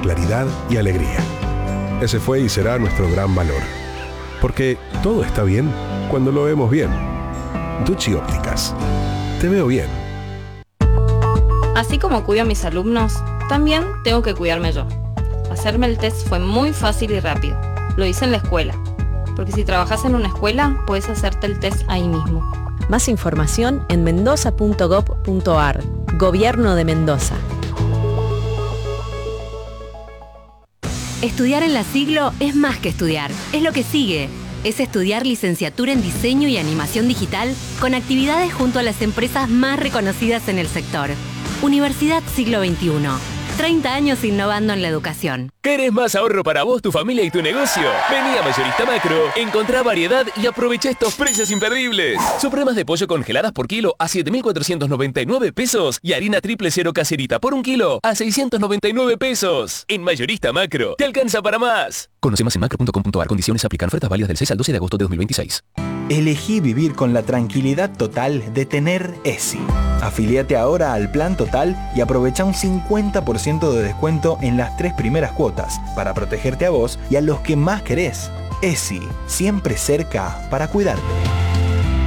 claridad y alegría. Ese fue y será nuestro gran valor. Porque todo está bien cuando lo vemos bien. Ducci Ópticas. Te veo bien. Así como cuido a mis alumnos, también tengo que cuidarme yo. Hacerme el test fue muy fácil y rápido. Lo hice en la escuela. Porque si trabajas en una escuela, puedes hacerte el test ahí mismo. Más información en mendoza.gov.ar. Gobierno de Mendoza. Estudiar en la Siglo es más que estudiar, es lo que sigue. Es estudiar licenciatura en diseño y animación digital con actividades junto a las empresas más reconocidas en el sector. Universidad Siglo XXI. 30 años innovando en la educación. ¿Querés más ahorro para vos, tu familia y tu negocio? Vení a Mayorista Macro, encontrá variedad y aprovecha estos precios imperdibles. Supremas de pollo congeladas por kilo a 7.499 pesos y harina triple cero caserita por 1 kilo a 699 pesos. En Mayorista Macro, te alcanza para más. Conoce más en macro.com.ar. Condiciones aplican. Ofertas válidas del 6 al 12 de agosto de 2026. Elegí vivir con la tranquilidad total de tener ESI. Afiliate ahora al Plan Total y aprovecha un 50% de descuento en las 3 primeras cuotas para protegerte a vos y a los que más querés. ESI, siempre cerca para cuidarte.